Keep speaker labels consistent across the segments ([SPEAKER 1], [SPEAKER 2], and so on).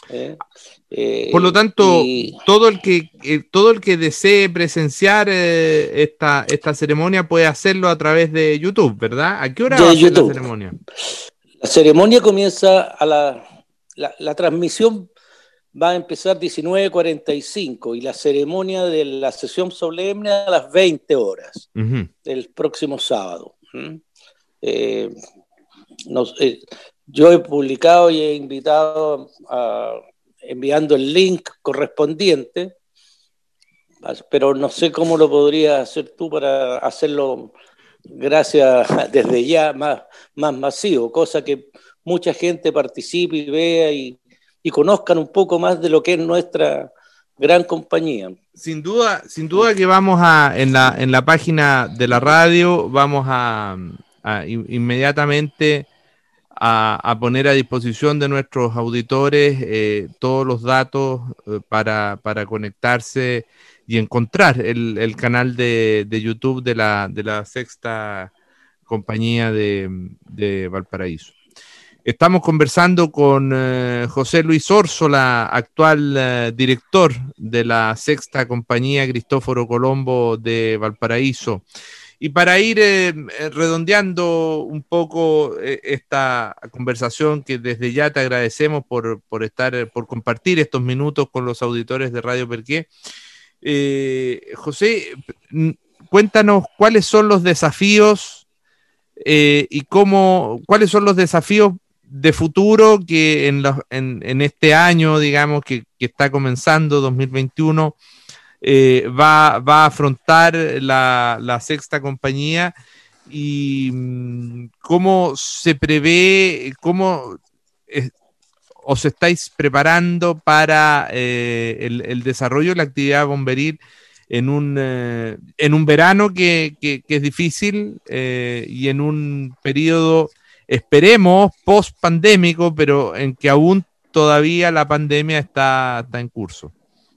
[SPEAKER 1] ¿eh?
[SPEAKER 2] Por lo tanto, todo el que desee presenciar esta ceremonia puede hacerlo a través de YouTube, ¿verdad? ¿A qué hora va a
[SPEAKER 1] de
[SPEAKER 2] ser la
[SPEAKER 1] YouTube.
[SPEAKER 2] ceremonia?
[SPEAKER 1] La ceremonia comienza la transmisión va a empezar 19:45 y la ceremonia de la sesión solemne a las 20 horas del próximo sábado. Yo he publicado y he invitado enviando el link correspondiente, pero no sé cómo lo podrías hacer tú para hacerlo gracias desde ya más masivo, cosa que mucha gente participe y vea y conozcan un poco más de lo que es nuestra gran compañía.
[SPEAKER 2] Sin duda que vamos en la página de la radio, vamos a inmediatamente a poner a disposición de nuestros auditores todos los datos para conectarse y encontrar el canal de YouTube de la Sexta Compañía de Valparaíso. Estamos conversando con José Luis Órsola, actual director de la Sexta Compañía Cristóforo Colombo de Valparaíso. Y para ir redondeando un poco esta conversación, que desde ya te agradecemos por compartir estos minutos con los auditores de Radio Perqué. José, cuéntanos cuáles son los desafíos cuáles son los desafíos de futuro que en este año, digamos, que está comenzando 2021, va a afrontar la Sexta Compañía, y cómo se prevé, os estáis preparando para el desarrollo de la actividad bomberil en un verano que es difícil, y en un periodo, esperemos, post-pandémico, pero en que aún todavía la pandemia está en curso.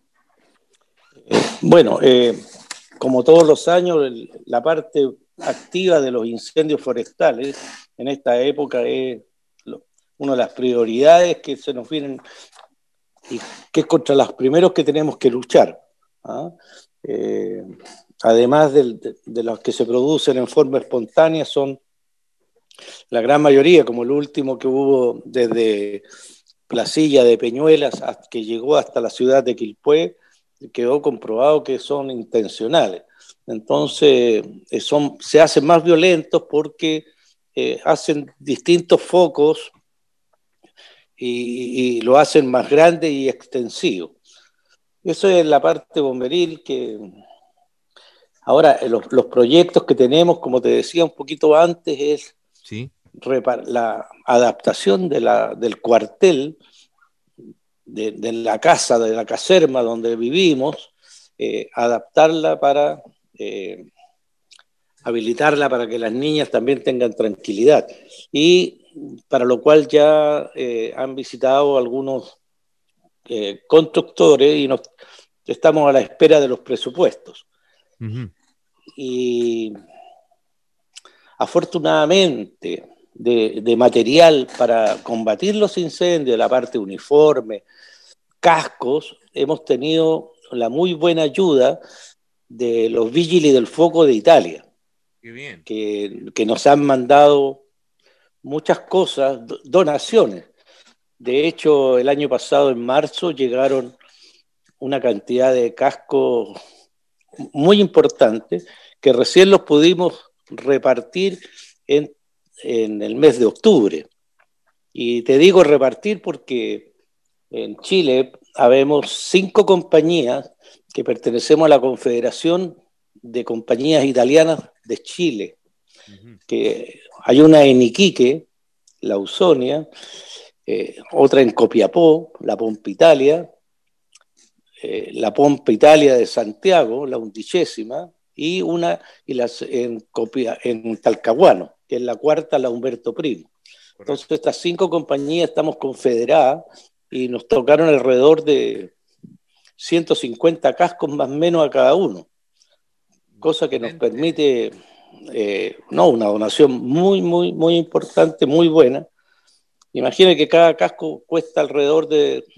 [SPEAKER 1] Bueno, como todos los años, la parte activa de los incendios forestales en esta época es una de las prioridades que se nos vienen y que es contra los primeros que tenemos que luchar. Además de los que se producen en forma espontánea, son la gran mayoría, como el último que hubo desde Placilla de Peñuelas que llegó hasta la ciudad de Quilpué, quedó comprobado que son intencionales. Entonces se hacen más violentos porque hacen distintos focos y lo hacen más grande y extensivo. Eso es la parte bomberil. Que ahora los proyectos que tenemos, como te decía un poquito antes, es
[SPEAKER 2] ¿sí?
[SPEAKER 1] La adaptación del cuartel, de la casa, de la caserma donde vivimos, adaptarla para habilitarla para que las niñas también tengan tranquilidad, y para lo cual ya han visitado algunos constructores y estamos a la espera de los presupuestos. Y afortunadamente de material para combatir los incendios, la parte uniforme, cascos, hemos tenido la muy buena ayuda de los Vigili del Fuoco de Italia.
[SPEAKER 2] Qué bien.
[SPEAKER 1] Que nos han mandado muchas cosas, donaciones. De hecho, el año pasado, en marzo, llegaron una cantidad de cascos muy importante que recién los pudimos repartir en el mes de octubre. Y te digo repartir porque en Chile habemos 5 compañías que pertenecemos a la Confederación de Compañías Italianas de Chile, que hay una en Iquique, la Ausonia, otra en Copiapó, la Pompa Italia, la Pompa Italia de Santiago, la 11ª, y una en Talcahuano, que es la 4ª, la Humberto Primo. Entonces, estas 5 compañías estamos confederadas y nos tocaron alrededor de 150 cascos más o menos a cada uno, cosa que nos permite una donación muy, muy, muy importante, muy buena. Imagina que cada casco cuesta alrededor de